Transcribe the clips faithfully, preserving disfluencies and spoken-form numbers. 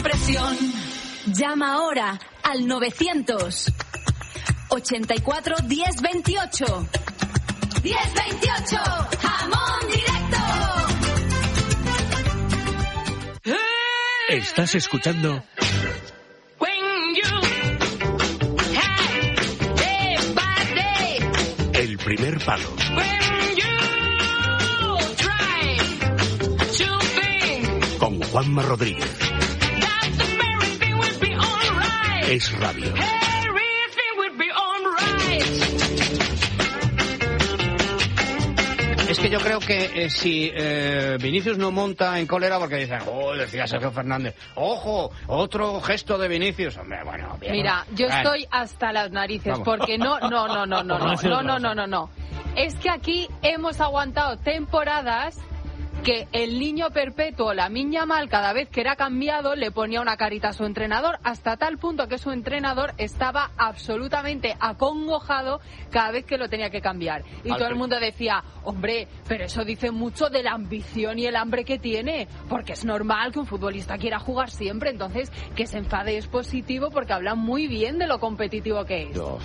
presión. Llama ahora al novecientos ochenta y cuatro diez veintiocho. diez veintiocho, jamón directo. Estás escuchando El Primer Palo con Juanma Rodríguez. Es radio. Es que yo creo que eh, si eh, Vinicius no monta en cólera porque dicen, oh, decía Sergio Fernández, ojo, otro gesto de Vinicius, hombre, bueno, bien. Mira, yo bueno. estoy hasta las narices Vamos. porque no, no, no, no, no, no, no, no, no, no, no. Es que aquí hemos aguantado temporadas que el niño perpetuo, la Miña Mal, cada vez que era cambiado, le ponía una carita a su entrenador, hasta tal punto que su entrenador estaba absolutamente acongojado cada vez que lo tenía que cambiar. Y Alfred. Todo el mundo decía, hombre, pero eso dice mucho de la ambición y el hambre que tiene, porque es normal que un futbolista quiera jugar siempre, entonces que se enfade es positivo porque habla muy bien de lo competitivo que es. Dios.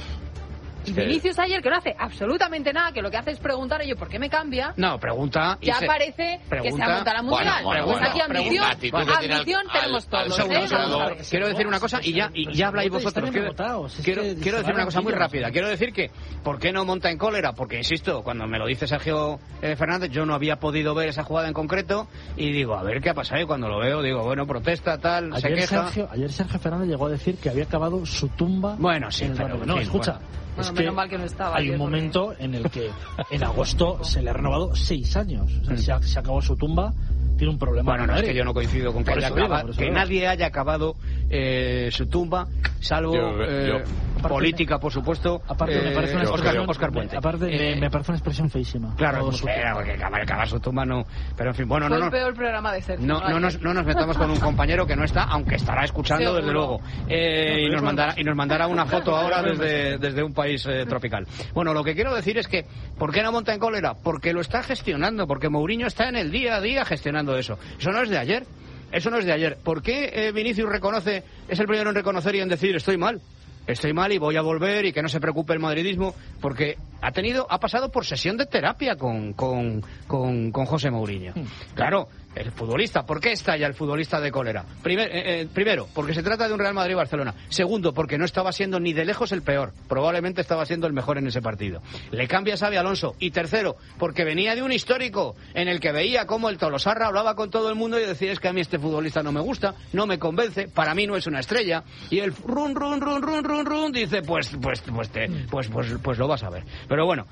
Y Vinicius ayer, que no hace absolutamente nada, que lo que hace es preguntar, oye, ¿por qué me cambia? No, pregunta y ya se... parece pregunta... que se amonta la mundial. Bueno, bueno, aquí bueno, ambición, pregunta, ambición al, tenemos al, todos. al segundo, ¿eh? segundo. Quiero decir una cosa y ya, y ya habláis vosotros. Quiero, quiero, quiero decir una cosa muy rápida. Quiero decir que, ¿por qué no monta en cólera? Porque, insisto, cuando me lo dice Sergio eh, Fernández, yo no había podido ver esa jugada en concreto y digo, a ver qué ha pasado. Y cuando lo veo, digo, bueno, protesta, tal, ayer se queja. Sergio, ayer Sergio Fernández llegó a decir que había acabado su tumba. Bueno, sí, pero... No, escucha. Bueno, es menos que mal que no estaba hay un momento porque... en el que en agosto se le ha renovado seis años. O sea, mm. se, ha, se acabó su tumba, tiene un problema. Bueno, no, es que yo no coincido con que, haya digo, acabado, que nadie haya acabado eh, su tumba, salvo yo, eh, yo. política, por supuesto. Aparte, eh, me parece una expresión, Oscar Puente. Aparte, eh, me, me parece una expresión feísima. Claro, espera, porque acabar, acabar su tumba no. Pero en fin, bueno, Fue no. el peor programa de Sergio. No, no, nos, no nos metamos con un compañero que no está, aunque estará escuchando, seguro. Desde luego. Eh, no, y, nos mandará, y nos mandará una foto ahora desde, desde un país eh, tropical. Bueno, lo que quiero decir es que, ¿por qué no monta en cólera? Porque lo está gestionando, porque Mourinho está en el día a día gestionando eso. Eso no es de ayer, eso no es de ayer. ¿Por qué eh, Vinicius reconoce, es el primero en reconocer y en decir, estoy mal? Estoy mal y voy a volver y que no se preocupe el madridismo, porque ha tenido, ha pasado por sesión de terapia con, con, con, con José Mourinho. Claro, el futbolista, ¿por qué estalla el futbolista de cólera? Primer, eh, eh, primero, porque se trata de un Real Madrid-Barcelona. Segundo, porque no estaba siendo ni de lejos el peor. Probablemente estaba siendo el mejor en ese partido. Le cambia a Xabi Alonso. Y tercero, porque venía de un histórico en el que veía cómo el Tolosarra hablaba con todo el mundo y decía, es que a mí este futbolista no me gusta, no me convence, para mí no es una estrella. Y el run, run, run, run, run, run, dice, pues, pues, pues, te, pues, pues, pues lo vas a ver. Pero bueno,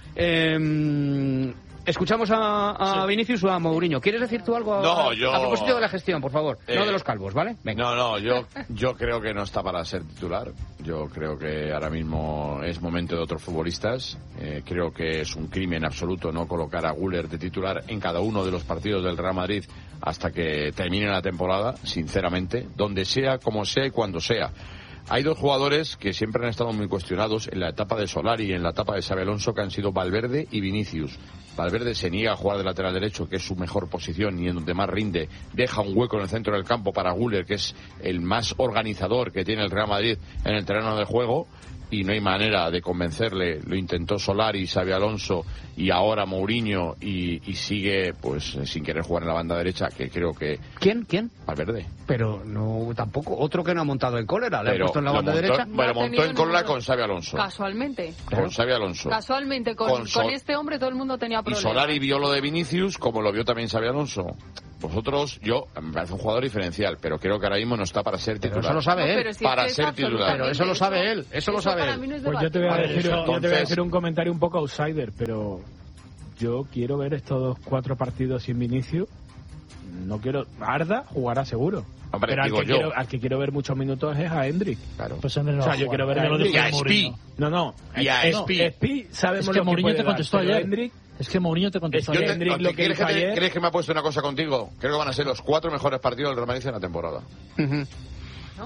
eh... ¿escuchamos a, a sí. Vinicius o a Mourinho? ¿Quieres decir tú algo a, no, a, yo... a propósito de la gestión, por favor? Eh, no de los calvos, ¿vale? Venga. No, no, yo, yo creo que no está para ser titular. Yo creo que ahora mismo es momento de otros futbolistas. Eh, creo que es un crimen absoluto no colocar a Güler de titular en cada uno de los partidos del Real Madrid hasta que termine la temporada, sinceramente, donde sea, como sea y cuando sea. Hay dos jugadores que siempre han estado muy cuestionados en la etapa de Solari y en la etapa de Xabi Alonso, que han sido Valverde y Vinicius. Valverde se niega a jugar de lateral derecho, que es su mejor posición y en donde más rinde. Deja un hueco en el centro del campo para Güler, que es el más organizador que tiene el Real Madrid en el terreno de juego. Y no hay manera de convencerle. Lo intentó Solari, Xabi Alonso y ahora Mourinho y, y sigue pues sin querer jugar en la banda derecha, que creo que... ¿Quién? ¿Quién? Valverde. Pero no, tampoco, otro que no ha montado en cólera, le ha Pero puesto en la banda montó, derecha. Pero montó en cólera con Xabi Alonso. Casualmente. Con Xabi Alonso. Casualmente, con, con, con este hombre todo el mundo tenía problemas. Y Solari vio lo de Vinicius como lo vio también Xabi Alonso. Vosotros, yo, me parece un jugador diferencial, pero creo que ahora mismo no está para ser titular. Pero eso lo sabe él. No, si para es ser titular. Pero eso lo sabe él, eso, eso lo sabe él. No es pues yo te, voy a decir, Entonces, yo te voy a decir un comentario un poco outsider, pero yo quiero ver estos cuatro partidos sin Vinicius. No quiero... Arda jugará seguro. Hombre, pero al digo que, yo. quiero, al que quiero ver muchos minutos es a Hendrik. Claro. Pues no o sea, yo quiero ver a Hendrik. Y a Espi. No, no. Y a Espi. No, Espi sabemos es que lo Mourinho que te contestó dar, ayer. Hendrik, es que Mourinho te contestó ayer. ayer. Hendrik, lo que ¿crees, que te, ayer... ¿Crees que me ha puesto una cosa contigo? Creo que van a ser los cuatro mejores partidos del Real Madrid en la temporada. Uh-huh. ¿No?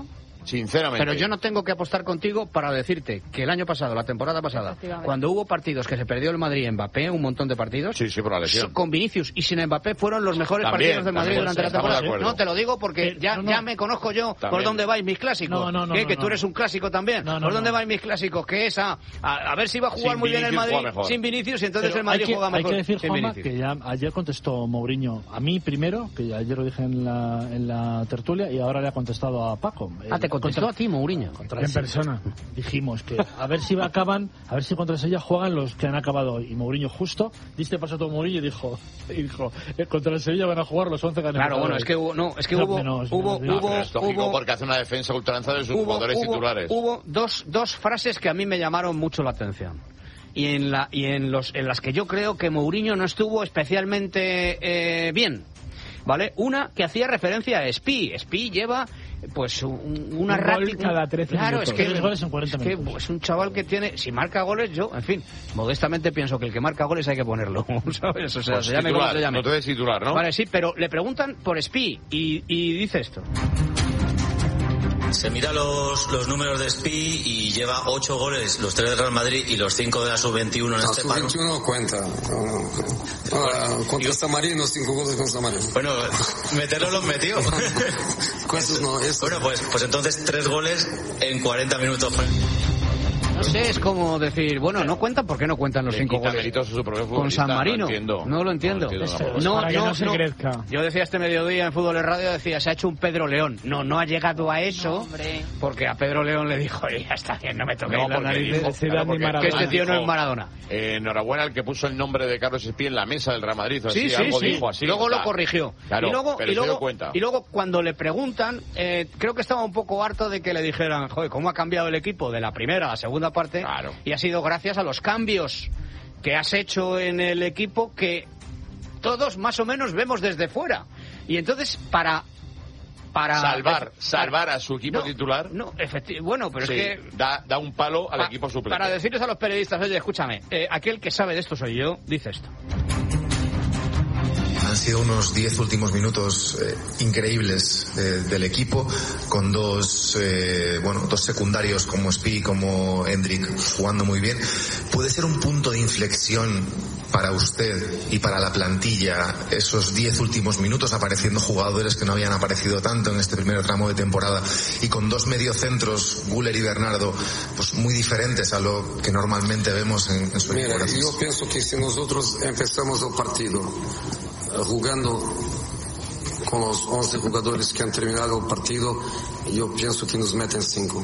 Sinceramente. Pero yo no tengo que apostar contigo para decirte que el año pasado, la temporada pasada, cuando hubo partidos que se perdió el Madrid en Mbappé, un montón de partidos, sí, sí, por la lesión. Con Vinicius y sin Mbappé fueron los mejores también, partidos del Madrid también, durante la temporada. de No, te lo digo porque eh, ya, no, no. ya me conozco yo También. por dónde vais mis clásicos. No, no, no, ¿Qué? no, que no. tú eres un clásico también. No, no, ¿Por dónde no. vais mis clásicos? Que es a, a, a ver si va a jugar Sin muy bien el Vinicius Madrid juega mejor. sin Vinicius y entonces Pero el Madrid hay que, juega mejor hay que decir, sin Juanma, Vinicius. que ya ayer contestó Mourinho a mí primero, que ayer lo dije en la, en la tertulia, y ahora le ha contestado a Paco. Ah, te contestó Contra- a ti, Mourinho. contra En el- persona. Dijimos que a ver si acaban, a ver si contra el Sevilla juegan los que han acabado hoy. Y Mourinho justo diste paso a todo Mourinho y dijo, y dijo eh, contra el Sevilla van a jugar los once ganadores. Claro, bueno, es que hubo, no, es que No, hubo, menos- hubo, menos- hubo, Pero es lógico hubo, porque hace una defensa ultranza de sus hubo, jugadores hubo- titulares. hubo dos, dos frases que a mí me llamaron mucho la atención. Y en, la, y en, los, en las que yo creo que Mourinho no estuvo especialmente eh, bien. ¿Vale? Una que hacía referencia a Spi. Spi lleva pues un- una Un rati- gol cada trece Claro, minutos. es que, Tres goles en cuarenta es que minutos. es un chaval que tiene, si marca goles, yo, en fin, modestamente pienso que el que marca goles hay que ponerlo, ¿sabes? O sea, Pues se llame titular, como se llame. no te des titular, ¿no? Vale, sí, pero le preguntan por Spi y, y dice esto. Se mira los, los números de Spi y lleva ocho goles, los tres del Real Madrid y los cinco de la sub veintiuno en No, este sub paro. veintiuno cuenta. No, no, no. Ahora, contra Samarino, cinco goles con Samarino. Bueno, meterlo los metió. ¿Cuántos no? Eso. Bueno, pues, pues entonces tres goles en cuarenta minutos. No sé, es como decir, bueno, no cuentan, ¿por qué no cuentan los Le cinco quita goles? méritos a su propio Con futbolista, San Marino. No, entiendo. No lo entiendo. No entiendo Es- tampoco. No, Para que no, no se no. crezca. Yo decía este mediodía en Fútbol en Radio, decía, se ha hecho un Pedro León. No, no ha llegado a eso, No, hombre. porque a Pedro León le dijo, "Oye, ya está bien, no me toquéis No, la porque nariz, dijo- Zidane claro, ni porque- Maradona. que este tío no dijo, es Maradona". eh, enhorabuena al que puso el nombre de Carlos Espí en la mesa del Real Madrid. O Sí, así, sí, algo sí. dijo así. Luego o sea, lo corrigió. Claro, y luego, pero y se luego, dio cuenta. y luego cuando le preguntan, eh, creo que estaba un poco harto de que le dijeran, joder, ¿cómo ha cambiado el equipo de la primera a la segunda parte? Claro. Y ha sido gracias a los cambios que has hecho en el equipo que todos más o menos vemos desde fuera. Y entonces, para... para salvar, para- salvar a su equipo no, titular. No, efectivamente, bueno, pero sí, es que... da, da un palo al pa- equipo suplente. Para decirles a los periodistas, oye, escúchame, eh, aquel que sabe de esto soy yo, dice esto. Han sido unos diez últimos minutos eh, increíbles de- del equipo, con dos, eh, bueno, dos secundarios como Spi, como Endrick jugando muy bien. ¿Puede ser un punto de inflexión para usted y para la plantilla esos diez últimos minutos, apareciendo jugadores que no habían aparecido tanto en este primer tramo de temporada y con dos mediocentros, Güler y Bernardo, pues muy diferentes a lo que normalmente vemos en, en su equipo? Mira, Gracias. yo pienso que si nosotros empezamos el partido eh, jugando con los once jugadores que han terminado el partido, yo pienso que nos meten cinco.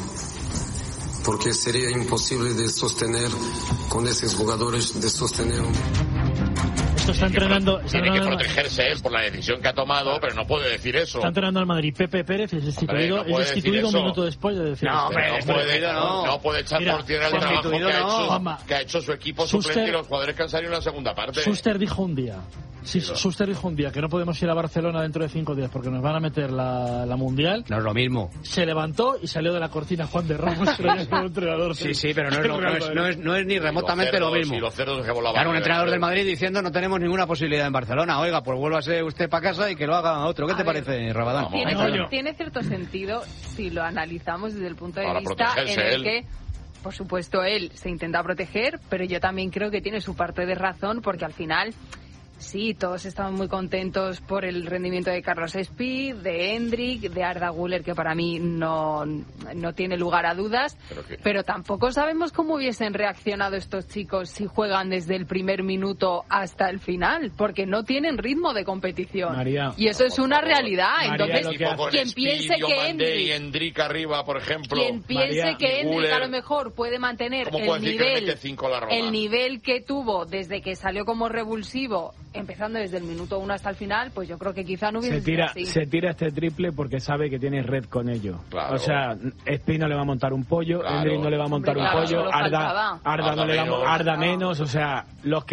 Porque sería imposible de sostener con esos jugadores, de sostener un... Esto está entrenando, está Tiene que entrenando, protegerse él por la decisión que ha tomado, pero no puede decir eso. está entrenando al Madrid. Pepe Pérez es destituido, Hombre, no puede es destituido decir un eso. minuto después de decir No, esto. hombre, no, esto puede, debido, no. no. no puede echar Mira, por tierra el Juanma, trabajo que ha, no. hecho, Juanma. que ha hecho su equipo Suster- suplente y los jugadores que han salido en la segunda parte. Suster dijo un día, sí, Suster dijo un día que no podemos ir a Barcelona dentro de cinco días porque nos van a meter la, la Mundial. No es lo mismo. Se levantó y salió de la cortina Juan de Ramos, pero ya como entrenador. Sí, sí, pero no es, lo- no es, no es, no es ni Y los remotamente cerdos, lo mismo. Y los cerdos que volaban. Claro, un entrenador del Madrid diciendo no tenemos ninguna posibilidad en Barcelona. Oiga, pues vuélvase usted para casa y que lo haga otro. ¿Qué A te ver, parece, Rabadán? Vamos, Tiene, No, yo- tiene cierto sentido si lo analizamos desde el punto de Para vista en protegerse el él. que, por supuesto, él se intenta proteger, pero yo también creo que tiene su parte de razón, porque al final, sí, todos estamos muy contentos por el rendimiento de Carlos Espí, de Endrick, de Arda Güler, que para mí no, no tiene lugar a dudas, Pero que- pero tampoco sabemos cómo hubiesen reaccionado estos chicos si juegan desde el primer minuto hasta el final, porque no tienen ritmo de competición. María, y eso es por una favor. realidad. María, Entonces, lo que hace- quien piense que Endrick y Endrick, Endrick arriba, por ejemplo. quien piense María, que Endrick Güler, a lo mejor puede mantener ¿cómo el puede decir que le nivel, mete cinco a la Roma? el nivel que tuvo desde que salió como revulsivo, empezando desde el minuto uno hasta el final, pues yo creo que quizá no hubiese se tira, sido así. se tira este triple porque sabe que tiene red con ello. Claro. O sea, Espino le va a montar un pollo, Claro. Endrick no le va a montar Hombre, un claro, pollo, solo Arda, faltaba. Arda, no Arda le va, menos. Arda menos, o sea, los que